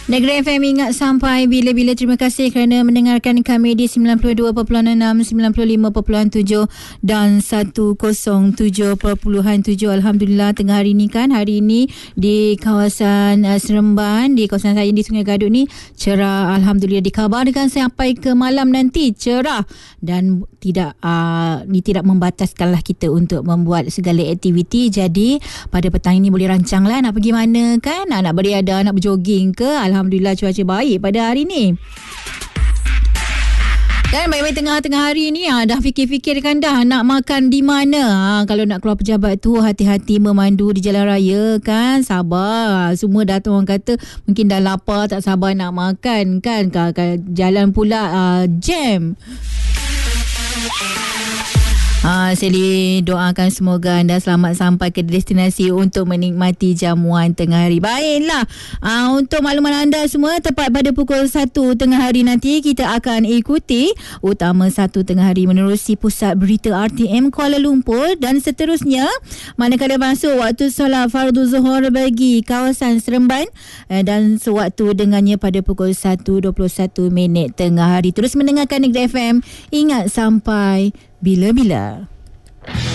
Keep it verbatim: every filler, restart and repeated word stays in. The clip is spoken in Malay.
Negeri F M, ingat sampai bila-bila. Terima kasih kerana mendengarkan kami di sembilan puluh dua perpuluhan enam, sembilan puluh lima perpuluhan tujuh dan seratus tujuh perpuluhan tujuh. Alhamdulillah, tengah hari ni kan, hari ini di kawasan uh, Seremban, di kawasan saya di Sungai Gadut ni cerah. Alhamdulillah, dikabarkan sampai ke malam nanti cerah dan tidak uh, ni tidak membataskanlah kita untuk membuat segala aktiviti. Jadi pada petang ini boleh rancanglah nak pergi mana kan, nak, nak beriadah, nak berjoging ke. Alhamdulillah, cuaca baik pada hari ni. Dan baik-baik tengah-tengah hari ni ha, dah fikir-fikirkan dah nak makan di mana. Ha, kalau nak keluar pejabat tu hati-hati memandu di jalan raya kan. Sabar. Semua dah orang kata mungkin dah lapar, tak sabar nak makan kan. Jalan pula uh, jam. Ha, saya doakan semoga anda selamat sampai ke destinasi untuk menikmati jamuan tengah hari. Baiklah, ha, untuk makluman anda semua, tepat pada pukul satu tengah hari nanti kita akan ikuti Utama satu tengah hari menerusi Pusat Berita R T M Kuala Lumpur, dan seterusnya manakala masuk waktu solat fardu zuhur bagi kawasan Seremban, dan sewaktu dengannya pada pukul satu dua puluh satu minit tengah hari. Terus mendengarkan Negeri F M, ingat sampai bila-bila.